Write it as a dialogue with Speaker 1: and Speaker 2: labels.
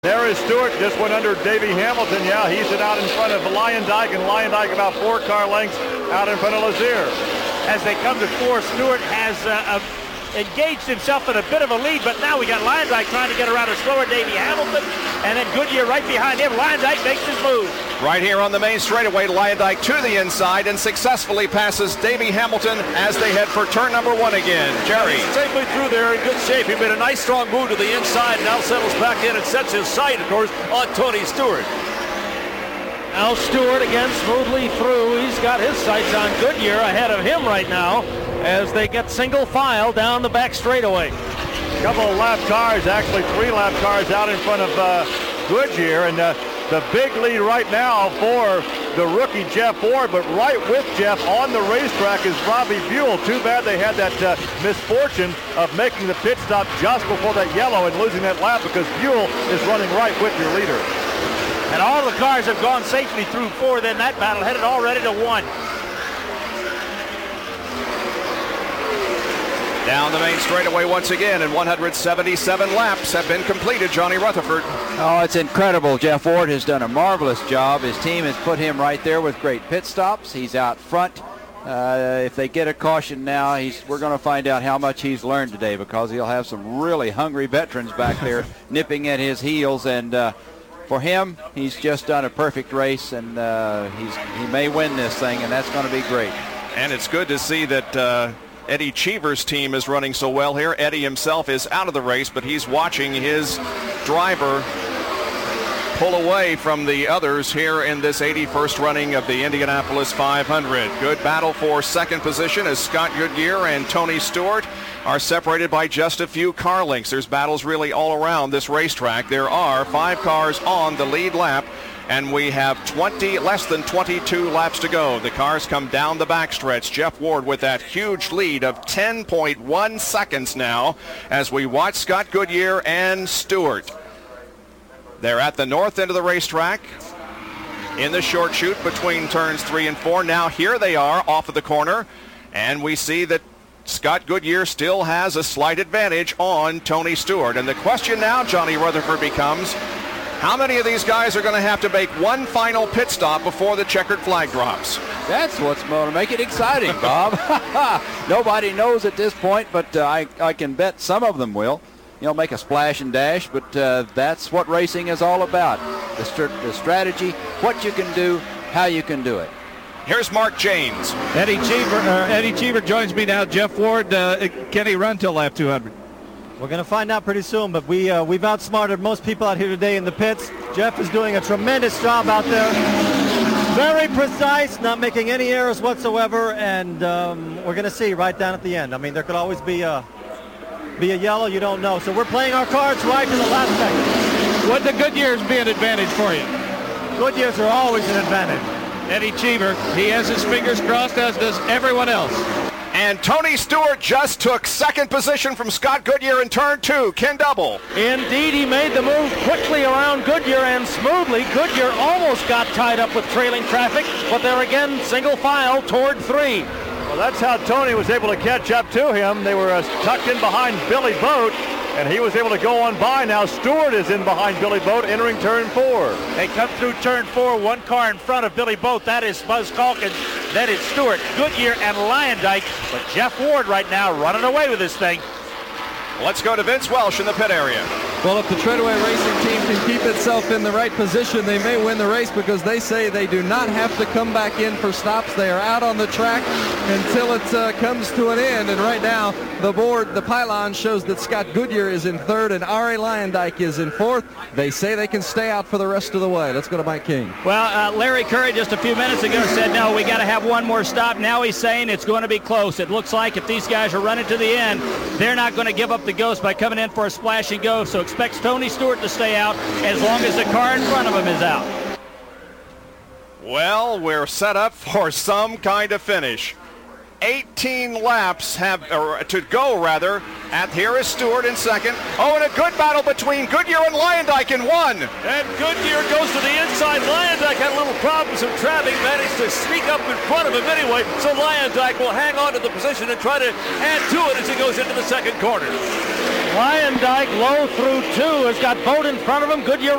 Speaker 1: There is Stewart, just went under Davey Hamilton. Yeah, he's out in front of Leyendijk, and Leyendijk about 4 car lengths out in front of Lazier.
Speaker 2: As they come to 4, Stewart has engaged himself in a bit of a lead, but now we got Leyendijk trying to get around a slower Davey Hamilton, and then Goodyear right behind him. Leyendijk makes his move.
Speaker 3: Right here on the main straightaway, Leyendijk to the inside and successfully passes Davey Hamilton as they head for turn number 1 again. Jerry.
Speaker 4: Safely through there in good shape. He made a nice strong move to the inside, now settles back in and sets his sight, of course, on Tony Stewart.
Speaker 2: Now Stewart again smoothly through. He's got his sights on Goodyear ahead of him right now as they get single file down the back straightaway.
Speaker 1: A couple of lap cars, actually 3 lap cars out in front of Goodyear, and the big lead right now for the rookie Jeff Ward, but right with Jeff on the racetrack is Robbie Buell. Too bad they had that misfortune of making the pit stop just before that yellow and losing that lap, because Buell is running right with your leader.
Speaker 2: And all the cars have gone safely through 4, then that battle headed already to 1.
Speaker 3: Down the main straightaway once again, and 177 laps have been completed. Johnny Rutherford.
Speaker 5: Oh, it's incredible. Jeff Ward has done a marvelous job. His team has put him right there with great pit stops. He's out front. If they get a caution now, we're going to find out how much he's learned today, because he'll have some really hungry veterans back there nipping at his heels. And for him, he's just done a perfect race, and he may win this thing, and that's going to be great.
Speaker 3: And it's good to see that Eddie Cheever's team is running so well here. Eddie himself is out of the race, but he's watching his driver pull away from the others here in this 81st running of the Indianapolis 500. Good battle for second position as Scott Goodyear and Tony Stewart are separated by just a few car lengths. There's battles really all around this racetrack. There are 5 cars on the lead lap, and we have less than 22 laps to go. The cars come down the backstretch. Jeff Ward with that huge lead of 10.1 seconds now as we watch Scott Goodyear and Stewart. They're at the north end of the racetrack in the short chute between turns 3 and 4. Now here they are off of the corner, and we see that Scott Goodyear still has a slight advantage on Tony Stewart. And the question now, Johnny Rutherford, becomes how many of these guys are going to have to make one final pit stop before the checkered flag drops?
Speaker 5: That's what's going to make it exciting, Bob. Nobody knows at this point, but I can bet some of them will. Make a splash and dash, but that's what racing is all about. The strategy, what you can do, how you can do it.
Speaker 3: Here's Mark James.
Speaker 6: Eddie Cheever joins me now. Jeff Ward, can he run till lap 200?
Speaker 7: We're going to find out pretty soon, but we've outsmarted most people out here today in the pits. Jeff is doing a tremendous job out there. Very precise, not making any errors whatsoever, and we're going to see right down at the end. I mean, there could always be a yellow, you don't know. So we're playing our cards right to the last second.
Speaker 6: Would the Goodyears be an advantage for you?
Speaker 7: Goodyears are always an advantage.
Speaker 6: Eddie Cheever, he has his fingers crossed, as does everyone else.
Speaker 3: And Tony Stewart just took second position from Scott Goodyear in turn 2. Ken Double.
Speaker 2: Indeed, he made the move quickly around Goodyear and smoothly. Goodyear almost got tied up with trailing traffic, but they're again single file toward 3.
Speaker 1: Well, that's how Tony was able to catch up to him. They were tucked in behind Billy Boat, and he was able to go on by. Now Stewart is in behind Billy Boat entering turn 4.
Speaker 2: They come through turn 4, 1 car in front of Billy Boat. That is Buzz Calkins. That is Stewart, Goodyear, and Leyendijk. But Jeff Ward right now running away with this thing.
Speaker 3: Let's go to Vince Welsh in the pit area.
Speaker 8: Well, if the Treadway Racing team can keep itself in the right position, they may win the race, because they say they do not have to come back in for stops. They are out on the track until it comes to an end. And right now, the pylon shows that Scott Goodyear is in 3rd and Arie Leyendijk is in 4th. They say they can stay out for the rest of the way. Let's go to Mike King.
Speaker 2: Well, Larry Curry just a few minutes ago said, no, we got to have one more stop. Now he's saying it's going to be close. It looks like if these guys are running to the end, they're not going to give up the ghost by coming in for a splash and go. So expects Tony Stewart to stay out as long as the car in front of him is out.
Speaker 3: Well, we're set up for some kind of finish. 18 laps to go, rather. Here is Stewart in second. Oh, and a good battle between Goodyear and Leyendijk in 1.
Speaker 4: And Goodyear goes to the inside. Leyendijk had a little problems with traffic, managed to sneak up in front of him anyway. So Leyendijk will hang on to the position and try to add to it as he goes into the second corner.
Speaker 9: Lyondike low through 2 has got Boat in front of him. Goodyear